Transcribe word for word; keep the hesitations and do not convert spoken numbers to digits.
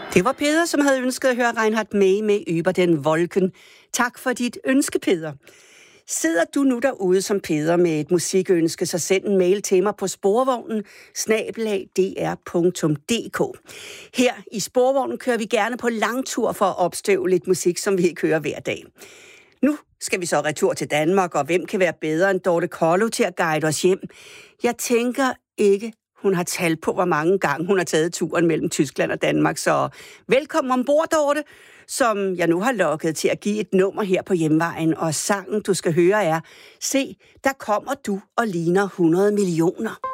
Det var Peder, som havde ønsket at høre Reinhard May med Über den Wolken. Tak for dit ønske, Peder. Sidder du nu derude som Peder med et musikønske, så send en mail til mig på sporvognen snabel-a d r punktum d k. Her i Sporvognen kører vi gerne på langtur for at opstøve lidt musik, som vi ikke hører hver dag. Nu skal vi så retur til Danmark, og hvem kan være bedre end Dorte Kollo til at guide os hjem? Jeg tænker ikke, hun har tal på, hvor mange gange hun har taget turen mellem Tyskland og Danmark. Så velkommen ombord, Dorte, som jeg nu har lokket til at give et nummer her på hjemvejen. Og sangen, du skal høre, er: Se, der kommer du og ligner hundrede millioner.